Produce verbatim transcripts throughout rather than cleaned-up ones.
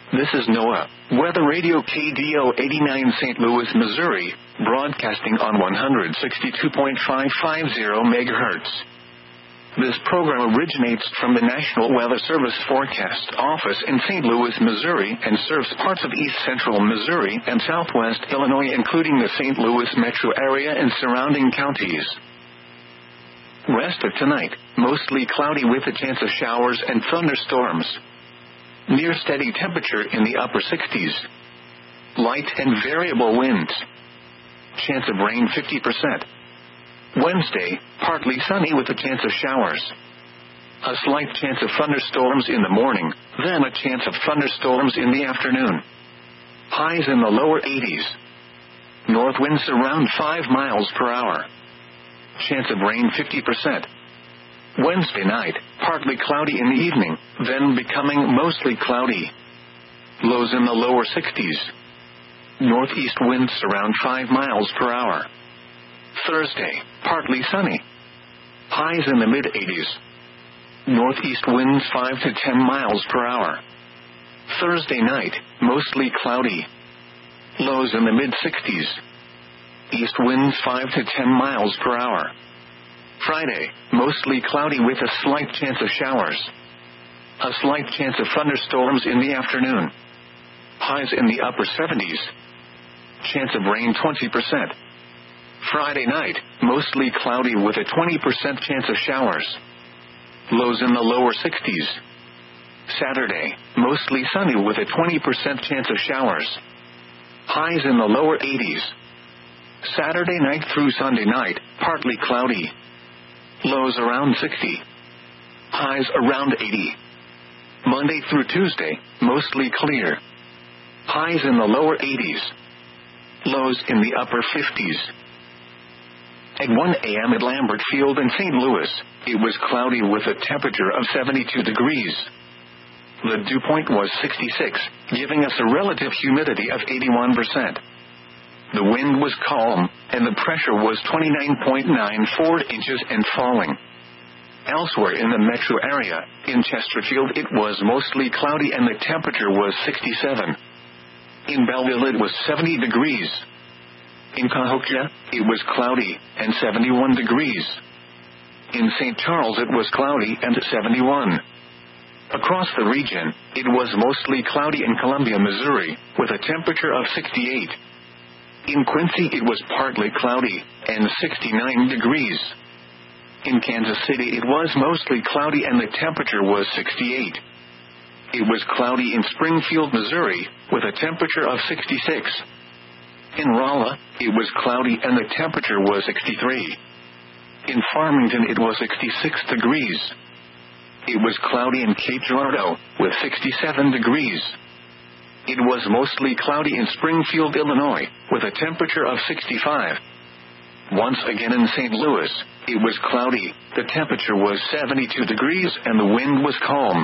This is NOAA, Weather Radio K D O eighty-nine Saint Louis, Missouri, broadcasting on one sixty-two point five five zero megahertz. This program originates from the National Weather Service Forecast Office in Saint Louis, Missouri, and serves parts of east central Missouri and southwest Illinois, including the Saint Louis metro area and surrounding counties. Rest of tonight, mostly cloudy with a chance of showers and thunderstorms. Near steady temperature in the upper sixties. Light and variable winds. Chance of rain fifty percent. Wednesday, partly sunny with a chance of showers. A slight chance of thunderstorms in the morning, then a chance of thunderstorms in the afternoon. Highs in the lower eighties. North winds around five miles per hour. Chance of rain fifty percent. Wednesday night, partly cloudy in the evening, then becoming mostly cloudy. Lows in the lower sixties. Northeast winds around five miles per hour. Thursday, partly sunny. Highs in the mid-eighties. Northeast winds five to ten miles per hour. Thursday night, mostly cloudy. Lows in the mid-sixties. East winds five to ten miles per hour. Friday, mostly cloudy with a slight chance of showers. A slight chance of thunderstorms in the afternoon. Highs in the upper seventies. Chance of rain twenty percent. Friday night, mostly cloudy with a twenty percent chance of showers. Lows in the lower sixties. Saturday, mostly sunny with a twenty percent chance of showers. Highs in the lower eighties. Saturday night through Sunday night, partly cloudy. Lows around sixty. Highs around eighty. Monday through Tuesday, mostly clear. Highs in the lower eighties. Lows in the upper fifties. At one a.m. at Lambert Field in Saint Louis, it was cloudy with a temperature of seventy-two degrees. The dew point was sixty-six, giving us a relative humidity of eighty-one percent. The wind was calm, and the pressure was twenty-nine point nine four inches and falling. Elsewhere in the metro area, in Chesterfield it was mostly cloudy and the temperature was sixty-seven. In Belleville it was seventy degrees. In Cahokia, it was cloudy, and seventy-one degrees. In Saint Charles it was cloudy and seventy-one. Across the region, it was mostly cloudy in Columbia, Missouri, with a temperature of sixty-eight. In Quincy it was partly cloudy, and sixty-nine degrees. In Kansas City it was mostly cloudy and the temperature was sixty-eight. It was cloudy in Springfield, Missouri, with a temperature of sixty-six. In Rolla, it was cloudy and the temperature was sixty-three. In Farmington it was sixty-six degrees. It was cloudy in Cape Girardeau, with sixty-seven degrees. It was mostly cloudy in Springfield, Illinois, with a temperature of sixty-five. Once again in Saint Louis, it was cloudy, the temperature was seventy-two degrees and the wind was calm.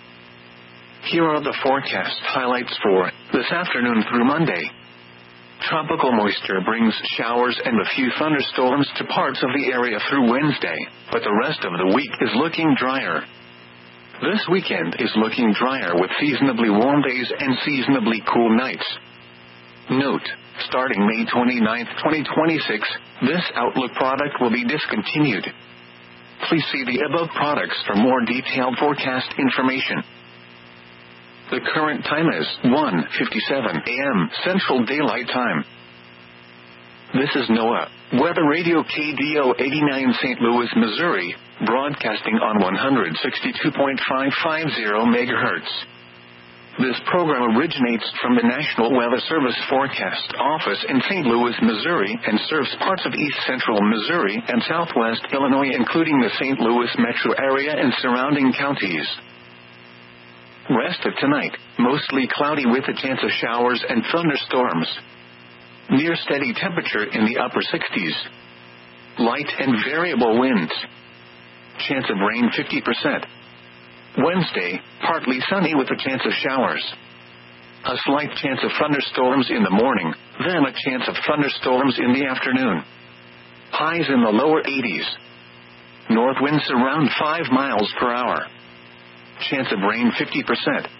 Here are the forecast highlights for this afternoon through Monday. Tropical moisture brings showers and a few thunderstorms to parts of the area through Wednesday, but the rest of the week is looking drier. This weekend is looking drier with seasonably warm days and seasonably cool nights. Note, starting May twenty-ninth, twenty twenty-six, this Outlook product will be discontinued. Please see the above products for more detailed forecast information. The current time is one fifty-seven a.m. Central Daylight Time. This is NOAA, Weather Radio K D O eighty-nine Saint Louis, Missouri, broadcasting on one sixty-two point five five zero megahertz. This program originates from the National Weather Service Forecast Office in Saint Louis, Missouri, and serves parts of east central Missouri and southwest Illinois, including the Saint Louis metro area and surrounding counties. Rest of tonight, mostly cloudy with a chance of showers and thunderstorms. Near steady temperature in the upper sixties. Light and variable winds. Chance of rain fifty percent. Wednesday, partly sunny with a chance of showers. A slight chance of thunderstorms in the morning, then a chance of thunderstorms in the afternoon. Highs in the lower eighties. North winds around five miles per hour. Chance of rain fifty percent.